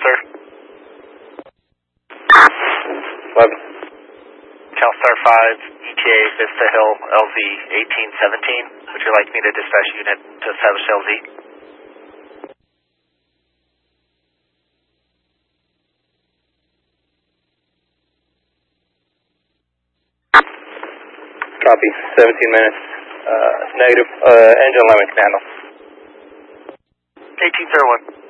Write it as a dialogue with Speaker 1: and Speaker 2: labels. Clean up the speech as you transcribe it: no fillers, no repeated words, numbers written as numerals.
Speaker 1: sir.
Speaker 2: 11.
Speaker 1: CalStar 5, ETA Vista Hill, LZ 1817. Would you like me to dispatch unit to establish LZ?
Speaker 2: Copy. 17 minutes. Negative. Engine alignment can handle.
Speaker 1: 1801.